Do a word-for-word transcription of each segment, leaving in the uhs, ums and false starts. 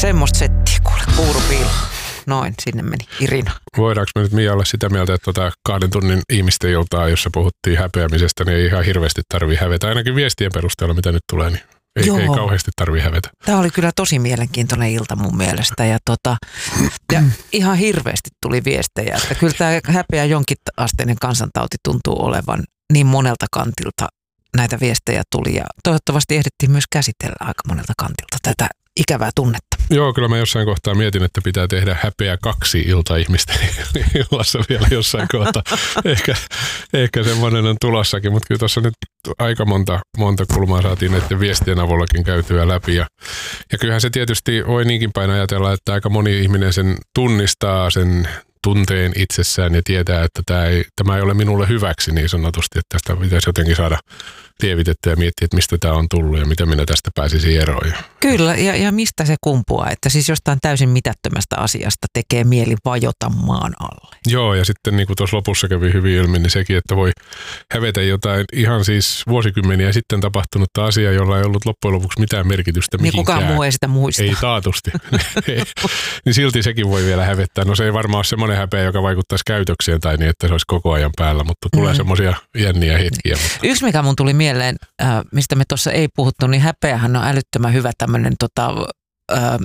Semmosta settiä kuule, kuurupiilo. Noin, sinne meni Irina. Voidaanko me nyt Mia olla sitä mieltä, että tota kahden tunnin ihmisten iltaa, jossa puhuttiin häpeämisestä, niin ei ihan hirveästi tarvii hävetä. Ainakin viestien perusteella, mitä nyt tulee, niin ei, ei kauheasti tarvii hävetä. Tämä oli kyllä tosi mielenkiintoinen ilta mun mielestä. Ja, tota, ja ihan hirveästi tuli viestejä, että kyllä tämä häpeä jonkin asteinen kansantauti tuntuu olevan niin monelta kantilta. Näitä viestejä tuli ja toivottavasti ehdittiin myös käsitellä aika monelta kantilta tätä ikävää tunnetta. Joo, kyllä mä jossain kohtaa mietin, että pitää tehdä häpeä kaksi iltaihmisten illassa vielä jossain kohtaa. Ehkä, ehkä semmoinen on tulossakin, mutta kyllä tuossa nyt aika monta, monta kulmaa saatiin näiden viestien avullakin käytyä läpi. Ja, ja kyllähän se tietysti voi niinkin päin ajatella, että aika moni ihminen sen tunnistaa sen tunteen itsessään ja tietää, että tämä ei, tämä ei ole minulle hyväksi niin sanotusti, että tästä pitäisi jotenkin saada lievitettyä ja miettiä, että mistä tämä on tullut ja miten minä tästä pääsisin eroon. Kyllä, ja, ja mistä se kumpuaa, että siis jostain täysin mitättömästä asiasta tekee mieli vajota maan alle. Joo, ja sitten niin kuin tuossa lopussa kävi hyvin ilmi, niin sekin, että voi hävetä jotain ihan siis vuosikymmeniä sitten tapahtunutta asiaa, jolla ei ollut loppujen lopuksi mitään merkitystä mihinkään. Niin kukaan muu ei sitä muista. Ei taatusti. Niin silti sekin voi vielä hävettää. No se ei varmaan ole semmoinen häpeä, joka vaikuttaisi käytökseen tai niin, että se olisi koko ajan päällä, mutta tulee mm. semmoisia jänniä hetkiä. Mutta. Yksi, mikä mun tuli mieleen, äh, mistä me tuossa ei puhuttu, niin häpeähän on älyttömän hyvä tämmöinen tota, äh,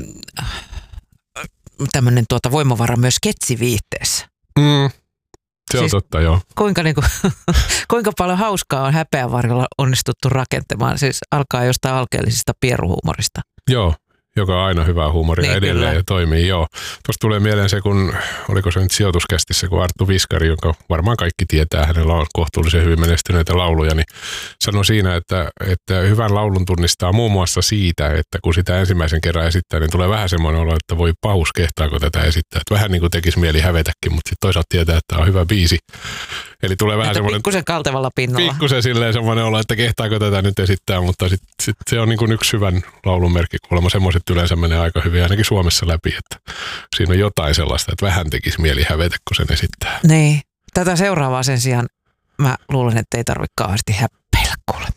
tämmöinen tuota voimavara myös sketsiviihteessä. Mm. Se on siis, totta, joo. Kuinka, niin kuin, kuinka paljon hauskaa on häpeän varjolla onnistuttu rakentamaan, siis alkaa jostain alkeellisesta pieruhuumorista. Joo, joka on aina hyvää huumoria niin, edelleen kyllä. Ja toimii, joo. Tuosta tulee mieleen se, kun, oliko se nyt sijoituskästissä, kun Arttu Viskari, jonka varmaan kaikki tietää, hänellä on kohtuullisen hyvin menestyneitä lauluja, niin sanoi siinä, että, että hyvän laulun tunnistaa muun muassa siitä, että kun sitä ensimmäisen kerran esittää, niin tulee vähän semmoinen olo, että voi pahus, kehtaako tätä esittää. Että vähän niin kuin tekisi mieli hävetäkin, mutta sitten toisaalta tietää, että on hyvä biisi. Eli tulee vähän semmoinen. Pikkusen kaltevalla pinnalla. Pikkusen silleen semmoinen olo, että kehtaako tätä nyt esittää, mutta sitten sit se on niin kuin yksi hyvän laulun merkki. Kuulemma semmoiset yleensä menee aika hyvin, ainakin Suomessa läpi, että siinä on jotain sellaista, että vähän tekisi mieli hävetä, kun sen esittää. Niin. Tätä seuraavaa sen sijaan mä luulen, että ei tarvitse kauheasti häppeillä kuule.